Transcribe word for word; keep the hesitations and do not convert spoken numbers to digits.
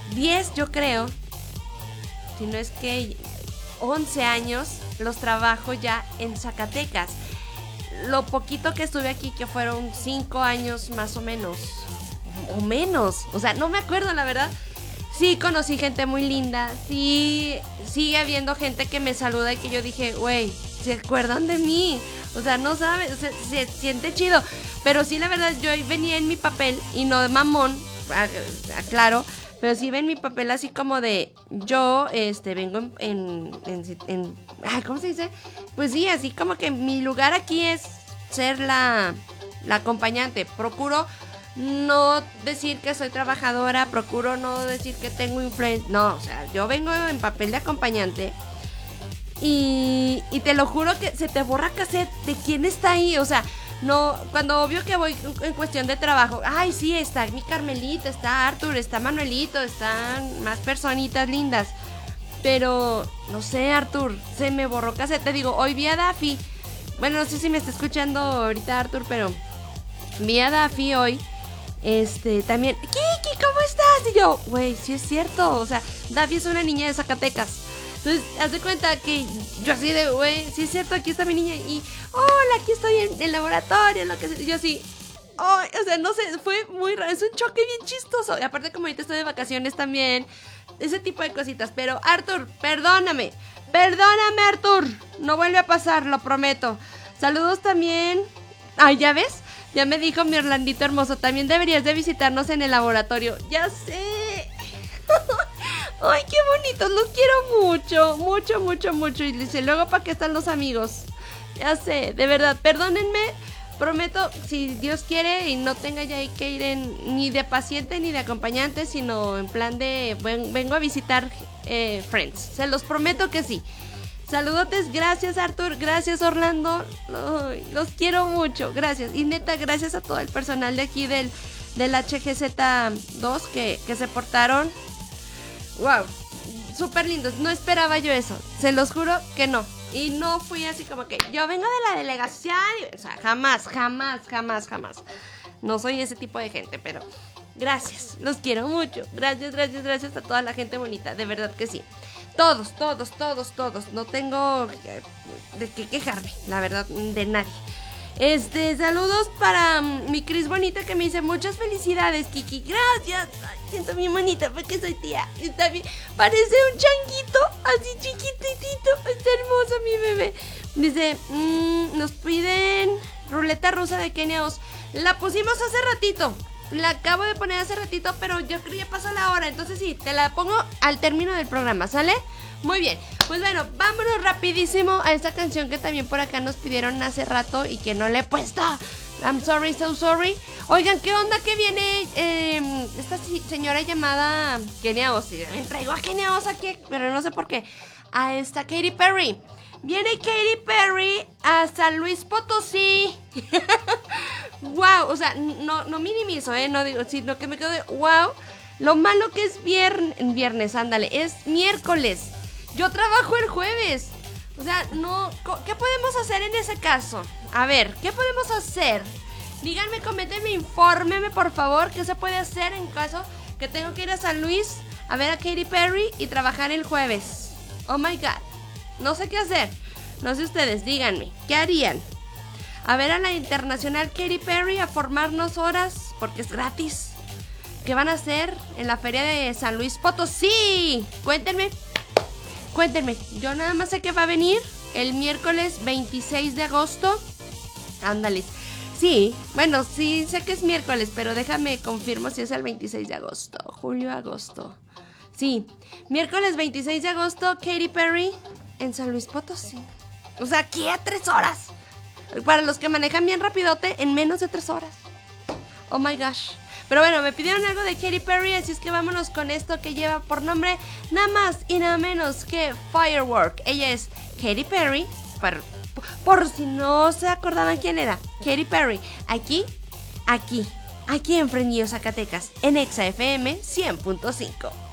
diez yo creo, si no es que once años, los trabajo ya en Zacatecas. Lo poquito que estuve aquí, que fueron cinco años más o menos, o menos, o sea, no me acuerdo la verdad. Sí conocí gente muy linda, sí, sigue habiendo gente que me saluda y que yo dije, güey, ¿se acuerdan de mí? O sea, no sabes, o sea, se siente chido. Pero sí, la verdad, yo venía en mi papel, y no de mamón, aclaro, pero sí ven mi papel así como de, yo, este, vengo en, en, en, en ay, ¿cómo se dice? Pues sí, así como que mi lugar aquí es ser la, la acompañante. Procuro no decir que soy trabajadora, procuro no decir que tengo influencia, no, o sea, yo vengo en papel de acompañante. Y, y te lo juro que se te borra cassette de quién está ahí, o sea, no, cuando obvio que voy en cuestión de trabajo, ay sí, está mi Carmelita, está Arthur, está Manuelito, están más personitas lindas, pero no sé, Arthur, se me borró cassette. Te digo, hoy vi a Daffy, bueno, no sé si me está escuchando ahorita Arthur, pero vi a Daffy hoy, este, también, Kiki, ¿cómo estás? Y yo, güey, sí es cierto, o sea, Daffy es una niña de Zacatecas. Entonces, haz de cuenta que yo así de, güey, sí es cierto, aquí está mi niña. Y, hola, aquí estoy en el laboratorio, lo que sea. Yo así, oh, o sea, no sé, fue muy raro. Es un choque bien chistoso. Y aparte, como ahorita estoy de vacaciones también, ese tipo de cositas. Pero, Arthur, perdóname. Perdóname, Arthur. No vuelve a pasar, lo prometo. Saludos también. Ay, ¿ya ves? Ya me dijo mi Orlandito hermoso. También deberías de visitarnos en el laboratorio. Ya sé. Ay, qué bonitos, los quiero mucho, mucho, mucho, mucho. Y dice, luego, ¿para qué están los amigos? Ya sé, de verdad, perdónenme. Prometo, si Dios quiere y no tenga ya que ir en, ni de paciente ni de acompañante, sino en plan de, ven, vengo a visitar eh, Friends. Se los prometo que sí. Saludotes, gracias Arthur, gracias Orlando. Ay, los quiero mucho, gracias. Y neta, gracias a todo el personal de aquí del, del H G Z dos que, que se portaron. Wow, súper lindos, no esperaba yo eso, se los juro que no. Y no fui así como que yo vengo de la delegación, o sea, jamás, jamás, jamás, jamás. No soy ese tipo de gente, pero gracias, los quiero mucho. Gracias, gracias, gracias a toda la gente bonita, de verdad que sí. Todos, todos, todos, todos, no tengo de qué quejarme, la verdad, de nadie. Este, saludos para um, mi Cris bonita que me dice muchas felicidades, Kiki. Gracias. Ay, siento bien bonita porque soy tía. Está bien. Parece un changuito, así chiquititito. Está hermoso mi bebé. Dice, mmm, nos piden ruleta rusa de Kenia Oz. La pusimos hace ratito. La acabo de poner hace ratito, pero yo creo que ya pasó la hora. Entonces sí, te la pongo al término del programa, ¿sale? Muy bien, pues bueno, vámonos rapidísimo a esta canción que también por acá nos pidieron hace rato y que no le he puesto. I'm sorry, so sorry. Oigan, ¿qué onda que viene eh, esta señora llamada Kenia Oz? Me traigo a Kenia Oz aquí, pero no sé por qué. A esta Katy Perry. Viene Katy Perry a San Luis Potosí. Wow, o sea, no, no minimizo, ¿eh? No digo, sino que me quedo de wow. Lo malo que es viernes, viernes, ándale, es miércoles. Yo trabajo el jueves. O sea, no, ¿qué podemos hacer en ese caso? A ver, ¿qué podemos hacer? Díganme, coméntenme, infórmenme, por favor, qué se puede hacer en caso que tengo que ir a San Luis a ver a Katy Perry y trabajar el jueves. Oh my God. No sé qué hacer. No sé ustedes, díganme, ¿qué harían? A ver a la internacional Katy Perry a formarnos horas, porque es gratis. ¿Qué van a hacer en la feria de San Luis Potosí? Cuéntenme. Cuéntenme, yo nada más sé que va a venir el miércoles veintiséis de agosto. Ándale. Sí, bueno, sí sé que es miércoles, pero déjame confirmo si es el veintiséis de agosto. Julio, agosto. Sí, miércoles veintiséis de agosto, Katy Perry en San Luis Potosí. O sea, aquí a tres horas. Para los que manejan bien rapidote, en menos de tres horas. Oh my gosh. Pero bueno, me pidieron algo de Katy Perry, así es que vámonos con esto que lleva por nombre nada más y nada menos que Firework. Ella es Katy Perry, por, por si no se acordaban quién era, Katy Perry. Aquí, aquí, aquí en Frenillo, Zacatecas, en Exa F M cien punto cinco.